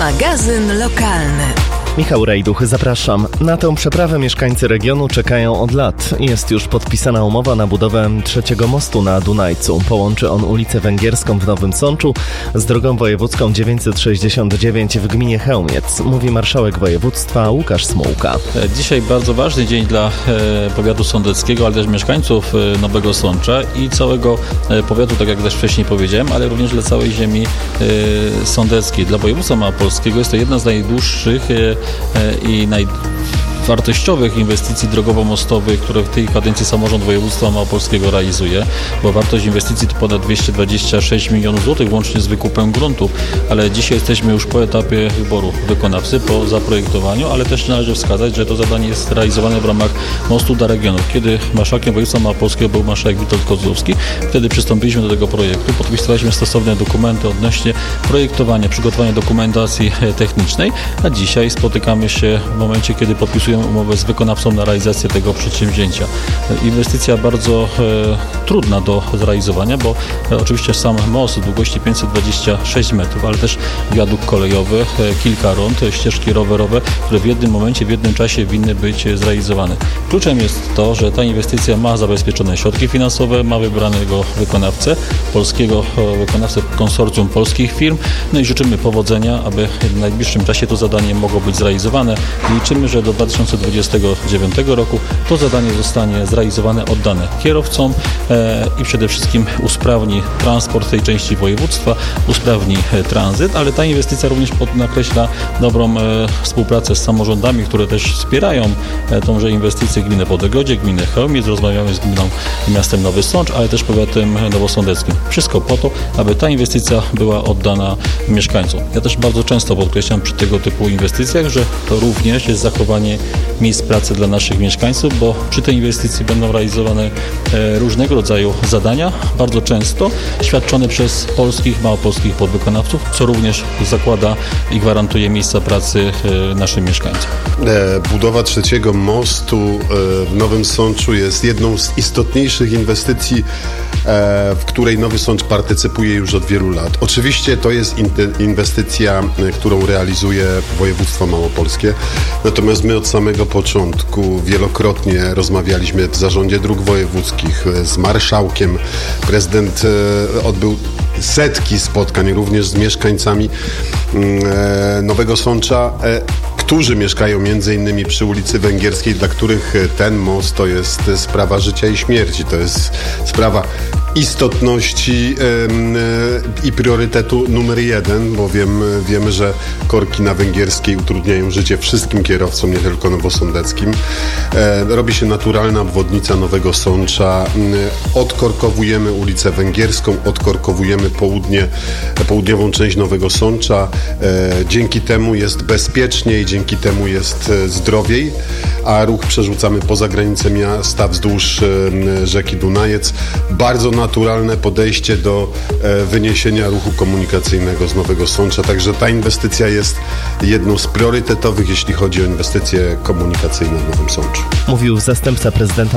Magazyn lokalny. Michał Rejduch, zapraszam. Na tę przeprawę mieszkańcy regionu czekają od lat. Jest już podpisana umowa na budowę trzeciego mostu na Dunajcu. Połączy on ulicę Węgierską w Nowym Sączu z drogą wojewódzką 969 w gminie Chełmiec, mówi marszałek województwa Łukasz Smułka. Dzisiaj bardzo ważny dzień dla powiatu sądeckiego, ale też mieszkańców Nowego Sącza i całego powiatu, tak jak też wcześniej powiedziałem, ale również dla całej ziemi sądeckiej. Dla województwa małopolskiego jest to jedna z najdłuższych i wartościowych inwestycji drogowo-mostowych, które w tej kadencji samorząd województwa małopolskiego realizuje, bo wartość inwestycji to ponad 226 milionów złotych łącznie z wykupem gruntów, ale dzisiaj jesteśmy już po etapie wyboru wykonawcy, po zaprojektowaniu, ale też należy wskazać, że to zadanie jest realizowane w ramach mostu dla regionów. Kiedy marszałkiem województwa małopolskiego był marszałek Witold Kozłowski, wtedy przystąpiliśmy do tego projektu, podpisywaliśmy stosowne dokumenty odnośnie projektowania, przygotowania dokumentacji technicznej, a dzisiaj spotykamy się w momencie, kiedy podpisujemy umowę z wykonawcą na realizację tego przedsięwzięcia. Inwestycja bardzo trudna do zrealizowania, bo oczywiście sam most długości 526 metrów, ale też wiadukt kolejowy, kilka rond, ścieżki rowerowe, które w jednym momencie, w jednym czasie winny być zrealizowane. Kluczem jest to, że ta inwestycja ma zabezpieczone środki finansowe, ma wybranego wykonawcę, polskiego wykonawcę konsorcjum polskich firm, no i życzymy powodzenia, aby w najbliższym czasie to zadanie mogło być zrealizowane. Liczymy, że do 2029 roku to zadanie zostanie zrealizowane, oddane kierowcom i przede wszystkim usprawni transport tej części województwa, usprawni tranzyt, ale ta inwestycja również nakreśla dobrą współpracę z samorządami, które też wspierają tąże inwestycję, gminę Podegrodzie, gminę Chełmiec, rozmawiamy z gminą i miastem Nowy Sącz, ale też powiatem nowosądeckim. Wszystko po to, aby ta inwestycja była oddana mieszkańcom. Ja też bardzo często podkreślam przy tego typu inwestycjach, że to również jest zachowanie miejsc pracy dla naszych mieszkańców, bo przy tej inwestycji będą realizowane różnego rodzaju zadania, bardzo często świadczone przez polskich, małopolskich podwykonawców, co również zakłada i gwarantuje miejsca pracy naszym mieszkańcom. Budowa trzeciego mostu w Nowym Sączu jest jedną z istotniejszych inwestycji, w której Nowy Sącz partycypuje już od wielu lat. Oczywiście to jest inwestycja, którą realizuje województwo małopolskie, natomiast my od samego początku wielokrotnie rozmawialiśmy w zarządzie dróg wojewódzkich z marszałkiem. Prezydent odbył setki spotkań również z mieszkańcami Nowego Sącza, którzy mieszkają między innymi przy ulicy Węgierskiej, dla których ten most to jest sprawa życia i śmierci. To jest sprawa istotności i priorytetu numer jeden, bo wiemy, że korki na Węgierskiej utrudniają życie wszystkim kierowcom, nie tylko nowosądeckim. Robi się naturalna obwodnica Nowego Sącza. Odkorkowujemy ulicę Węgierską, odkorkowujemy południową część Nowego Sącza. Dzięki temu jest bezpieczniej, dzięki temu jest zdrowiej, a ruch przerzucamy poza granice miasta wzdłuż rzeki Dunajec. Bardzo naturalne podejście do wyniesienia ruchu komunikacyjnego z Nowego Sącza, także ta inwestycja jest jedną z priorytetowych, jeśli chodzi o inwestycje komunikacyjne w Nowym Sączu. Mówił zastępca prezydenta